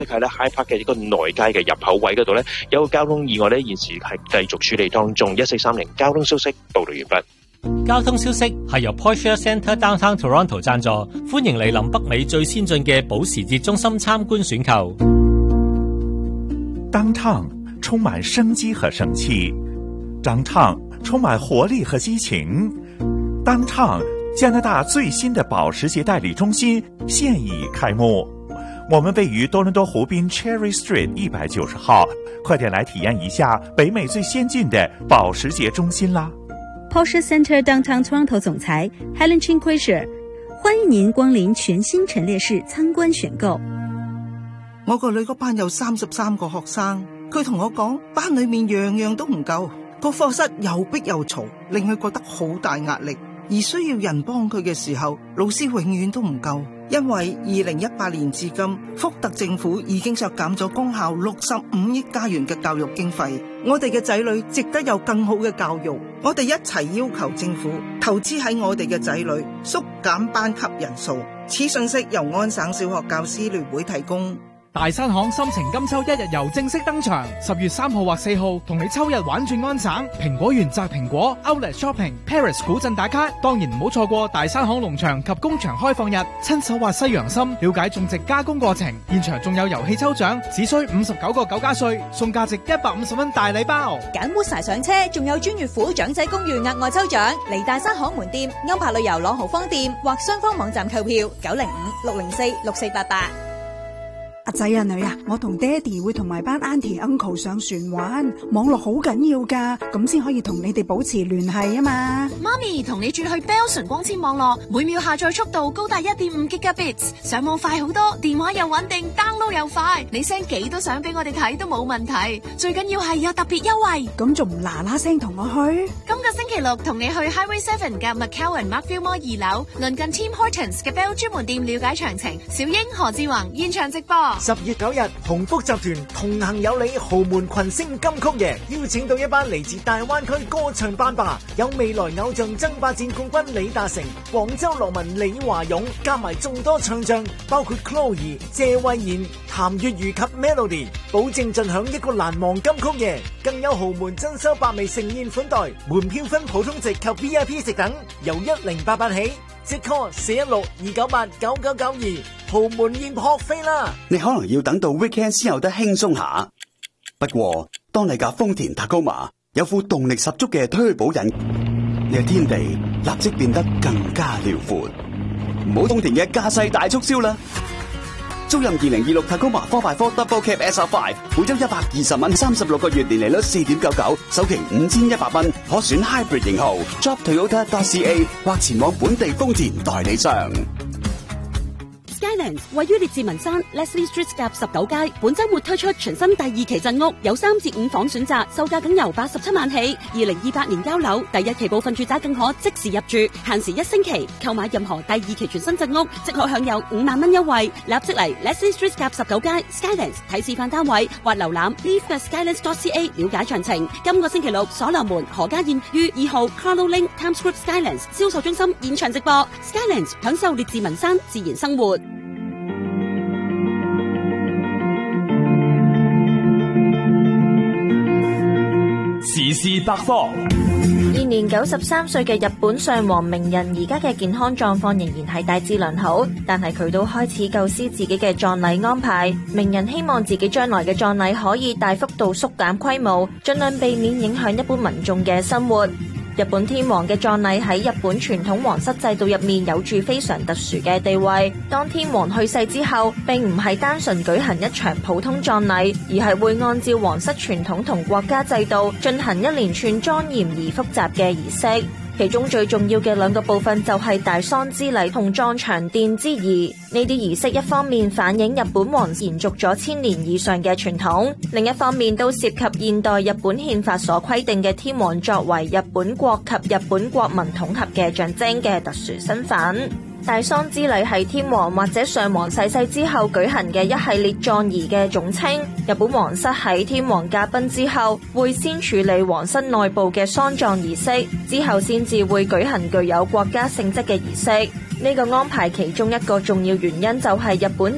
係咧 High Park 嘅一個內街嘅入口位嗰度咧，有個交通意外咧，現時係繼續處理當中。1430交通消息報道完畢。 交通消息係由 Porsche Centre Downtown Toronto 贊助，歡迎嚟臨北美最先進嘅保時捷中心參觀選購。 Downtown 充滿生機和生氣 ，Downtown 充滿活力和激情 ，Downtown 加拿大最新的保時捷代理中心現已開幕。我們位於多倫多湖邊 Cherry Street 190號，快點來體驗一下北美最先進的保時捷中心啦！ Porsche Centre Downtown Toronto 總裁 Helen Chin-Quisher， 歡迎您光臨全新陳列室參觀選購。 我個女嗰班有33個學生，佢同我講班裏面樣樣都唔夠，個課室又逼又嘈，令佢覺得好大壓力。而需要人幫佢嘅時候，老師永遠都唔夠，因為2018年至今，福特政府已經削減咗公校65億加元嘅教育經費。我哋嘅仔女值得有更好嘅教育，我哋一齊要求政府投資喺我哋嘅仔女，縮減班級人數。此信息由安省小學教師聯會提供。 大山行心情金秋一日遊正式登場，10月3號或4號同你秋日玩轉安省，蘋果園摘蘋果 Outlet Shopping Paris 古鎮打卡，當然唔好錯過大山行農場及工場開放日，親手挖西洋參，了解種植加工過程，現場仲有遊戲抽獎，只需59個9加稅，送價值150蚊大禮包， 揀 Woodsie 上車，仲有專月府長者公寓額外抽獎，嚟大山行門店、歐柏旅遊朗豪坊店或雙方網站購票905-604-6488。 阿仔啊女啊，我同爹哋會同埋班 auntie uncle 上船玩，網絡好緊要噶，咁先可以同你哋保持聯繫啊嘛。 媽咪同你轉去 Bell 純光纖網絡，每秒下載速度高達 1.5 Gigabits， 上網快好多，電話又穩定 ，download 又快，你 send 幾多相俾我哋睇都冇問題，最緊要係有特別優惠。 咁仲唔嗱嗱聲同我去？ 今個星期六同你去 Highway 7嘅 McCowan Markville Mall 2樓，鄰近 Tim Hortons 嘅 Bell 專門店了解詳情。小英何志宏現場直播。 10月9日，鴻福集團同行有你豪門群星金曲夜，邀請到一班嚟自大灣區歌唱班霸，有未來偶像爭霸戰冠軍李達成、廣州樂民李華勇，加埋眾多唱將，包括 Chloe、謝慧妍、譚粵瑜及 Melody， 保證盡享一個難忘金曲夜。更有豪門珍饈百味盛宴款待，門票分普通席及 VIP 席等，由1088起。即 call 416-298-9992，豪門宴撲飛啦！ 你可能要等到 weekend 先有得輕鬆下，不過當你架豐田 Tacoma 有副動力十足嘅推保引，你嘅天地立即變得更加遼闊。唔好豐田嘅駕駛大促銷啦！租賃2026 Tacoma 4x4 Double Cab SR5， 每周120蚊，36個月年利率 4.99%， 首期5100蚊，可選 Hybrid 型號 ，JobToyota.ca 或前往本地豐田代理商。 Skylands 位於列治文山 Leslie Street 夾19街，本周末推出全新第2期鎮屋，有3至5房選擇，售價僅由87萬起。2028年交樓，第1期部分住宅更可即時入住，限時1星期。購買任何第2期全新鎮屋，即可享有5萬蚊優惠。立即嚟 Leslie Street 夾19街 Skylands 睇示範單位，或瀏覽 leave@skylands.ca 了解詳情。今個星期六，所羅門何家燕於2號 Carlo Link Times Square Skylands 銷售中心現場直播。Skylands 享受列治文山自然生活。 時事百科。 現年93歲嘅日本上皇明仁而家嘅健康狀況仍然係大致良好，但係佢都開始構思自己嘅葬禮安排。明仁希望自己將來嘅葬禮可以大幅度縮減規模，盡量避免影響一般民眾嘅生活。日本天皇嘅葬禮喺日本傳統皇室制度入面有住非常特殊嘅地位。當天皇去世之後，並唔係單純舉行一場普通葬禮，而係會按照皇室傳統同國家制度進行一連串莊嚴而複雜嘅儀式。其中最重要嘅2個部分就係大喪之禮同葬場奠之儀。呢啲儀式一方面反映日本皇延續咗1000年以上嘅傳統，另一方面都涉及現代日本憲法所規定嘅天皇作為日本國及日本國民統合嘅象徵嘅特殊身份。大喪之禮係天皇或者上皇逝世之後舉行嘅一系列葬儀嘅總稱。日本皇室喺天皇駕崩之後，會先處理皇室內部嘅喪葬儀式，之後先至會舉行具有國家性質嘅儀式。呢個安排其中一個重要原因就係日本